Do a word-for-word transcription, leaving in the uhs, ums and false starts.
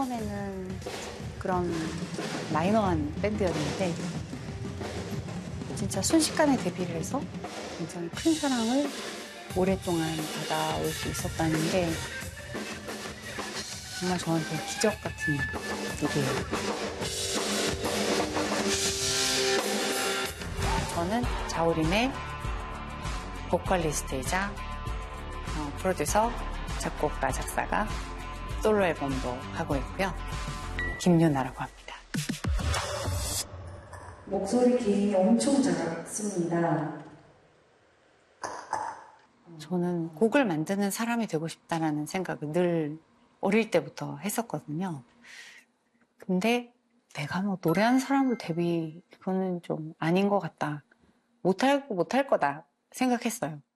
처음에는 그런 마이너한 밴드였는데 진짜 순식간에 데뷔를 해서 굉장히 큰 사랑을 오랫동안 받아올 수 있었다는 게 정말 저한테 기적 같은 일이에요. 저는 자우림의 보컬리스트이자 어, 프로듀서, 작곡가, 작사가, 솔로 앨범도 하고 있고요. 김유나라고 합니다. 목소리 기능이 엄청 작습니다. 저는 곡을 만드는 사람이 되고 싶다라는 생각을 늘 어릴 때부터 했었거든요. 근데 내가 뭐 노래하는 사람으로 데뷔, 그거는 좀 아닌 것 같다. 못할, 못할 거다 생각했어요.